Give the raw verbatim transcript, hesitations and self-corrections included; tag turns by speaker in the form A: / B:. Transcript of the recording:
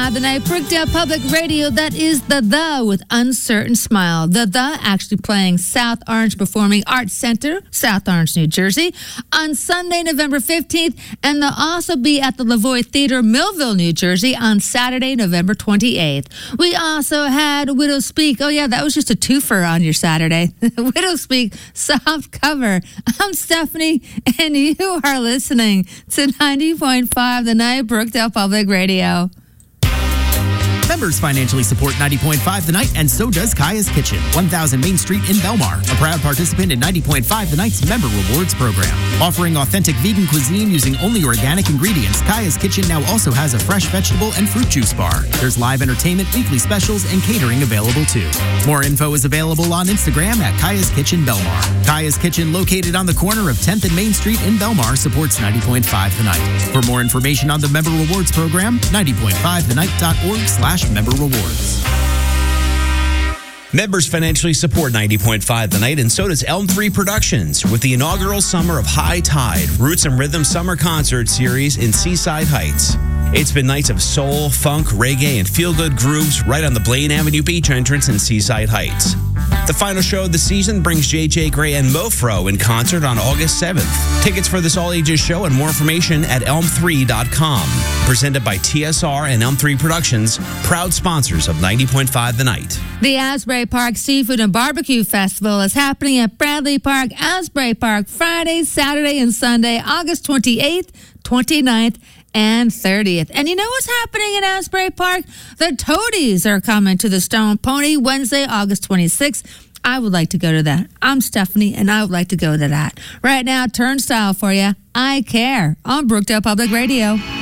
A: five the night. Brookdale Public Radio, that is the The with Uncertain Smile. The The actually playing South Orange Performing Arts Center, South Orange, New Jersey, on Sunday, November fifteenth, and they'll also be at the Lavoie Theater, Millville, New Jersey, on Saturday, November twenty-eighth. We also had Widow Speak. Oh, yeah, that was just a twofer on your Saturday. Widow Speak, soft cover. I'm Stephanie, and you are listening to ninety point five The Night, Brookdale Public Radio.
B: Members financially support ninety point five The Night, and so does Kaya's Kitchen, one thousand Main Street in Belmar, a proud participant in ninety point five The Night's Member Rewards program. Offering authentic vegan cuisine using only organic ingredients, Kaya's Kitchen now also has a fresh vegetable and fruit juice bar. There's live entertainment, weekly specials, and catering available too. More info is available on Instagram at Kaya's Kitchen Belmar. Kaya's Kitchen, located on the corner of tenth and Main Street in Belmar, supports ninety point five The Night. For more information on the Member Rewards program, ninety point five the night dot org slash member rewards.
C: Members financially support ninety point five The Night, and so does Elm three Productions with the inaugural Summer of High Tide Roots and Rhythm Summer Concert Series in Seaside Heights. It's been nights of soul, funk, reggae, and feel-good grooves right on the Blaine Avenue Beach entrance in Seaside Heights. The final show of the season brings J J Gray and Mofro in concert on August seventh. Tickets for this all-ages show and more information at elm three dot com. Presented by T S R and Elm three Productions, proud sponsors of ninety point five The Night.
A: The Asbury Park Seafood and Barbecue Festival is happening at Bradley Park, Asbury Park, Friday, Saturday, and Sunday, August twenty-eighth, twenty-ninth, and thirtieth. And you know what's happening in Asbury Park? The Toadies are coming to the Stone Pony Wednesday, August twenty-sixth. I would like to go to that. I'm Stephanie, and I would like to go to that. Right now, Turnstile for you. I Care on Brookdale Public Radio.